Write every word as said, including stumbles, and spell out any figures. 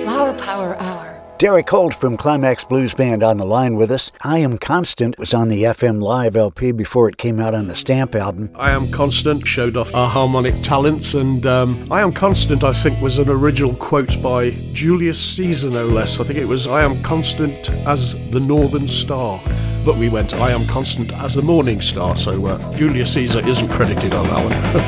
Flower Power Hour. Derek Holt from Climax Blues Band on the line with us. I Am Constant was on the F M Live L P before it came out on the Stamp album. I Am Constant showed off our harmonic talents, and um, I Am Constant, I think, was an original quote by Julius Caesar, no less. I think it was, I am constant as the northern star. But we went, I am constant as the morning star, so uh, Julius Caesar isn't credited on that one.